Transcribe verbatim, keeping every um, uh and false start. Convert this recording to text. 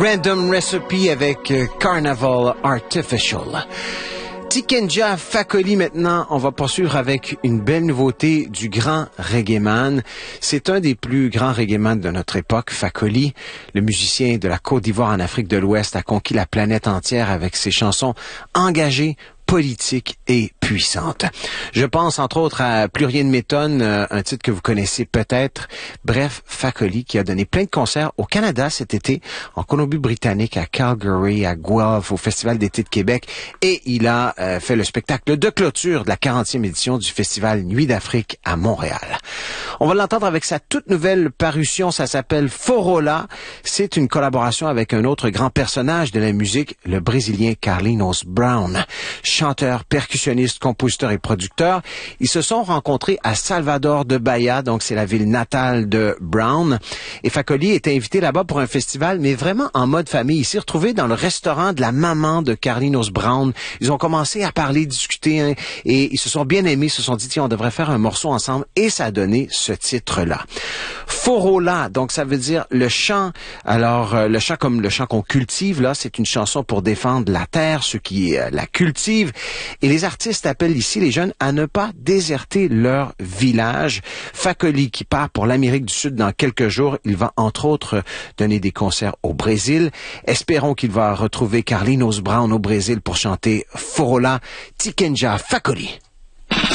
Random Recipe avec Carnival Artificial. Tikenja Fakoli maintenant, on va poursuivre avec une belle nouveauté du grand reggaeman. C'est un des plus grands reggaeman de notre époque, Fakoli. Le musicien de la Côte d'Ivoire en Afrique de l'Ouest a conquis la planète entière avec ses chansons engagées, politique et puissante. Je pense entre autres à Plus rien ne m'étonne, un titre que vous connaissez peut-être. Bref, Fakoli qui a donné plein de concerts au Canada cet été, en Colombie-Britannique, à Calgary, à Guelph, au Festival d'été de Québec, et il a euh, fait le spectacle de clôture de la quarantième édition du Festival Nuit d'Afrique à Montréal. On va l'entendre avec sa toute nouvelle parution, ça s'appelle Forola. C'est une collaboration avec un autre grand personnage de la musique, le Brésilien Carlinhos Brown. Chanteur, percussionniste, compositeur et producteur. Ils se sont rencontrés à Salvador de Bahia, donc c'est la ville natale de Brown. Et Fakoli était invité là-bas pour un festival, mais vraiment en mode famille. Il s'est retrouvé dans le restaurant de la maman de Carlinhos Brown. Ils ont commencé à parler, discuter, hein, et ils se sont bien aimés, ils se sont dit, tiens, on devrait faire un morceau ensemble, et ça a donné ce titre-là. Forola, donc ça veut dire le chant. Alors, euh, le chant comme le chant qu'on cultive, là, c'est une chanson pour défendre la terre, ceux qui euh, la cultivent. Et les artistes appellent ici les jeunes à ne pas déserter leur village. Fakoli qui part pour l'Amérique du Sud dans quelques jours, il va entre autres donner des concerts au Brésil. Espérons qu'il va retrouver Carlinhos Brown au Brésil pour chanter Forola. Tikenja Fakoli.